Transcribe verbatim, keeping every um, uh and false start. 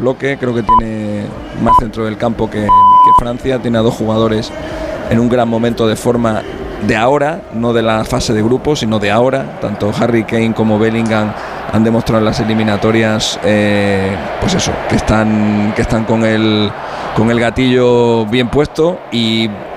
desbloque, creo que tiene más centro del campo que, que Francia, tiene a dos jugadores en un gran momento de forma de ahora, no de la fase de grupos, sino de ahora. Tanto Harry Kane como Bellingham han demostrado en las eliminatorias, eh, pues eso, que están, que están con el, con el gatillo bien puesto, y